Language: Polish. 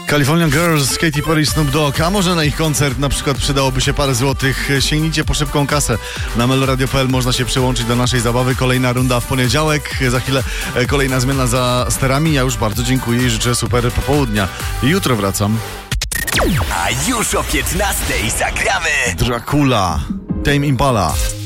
California Girls, Katy Perry, Snoop Dogg. A może na ich koncert na przykład przydałoby się parę złotych? Sięgnijcie po szybką kasę. Na meloradio.pl można się przyłączyć do naszej zabawy. Kolejna runda w poniedziałek. Za chwilę kolejna zmiana za sterami. Ja już bardzo dziękuję i życzę super popołudnia. Jutro wracam. A już o 15:00 zagramy Dracula, Tame Impala.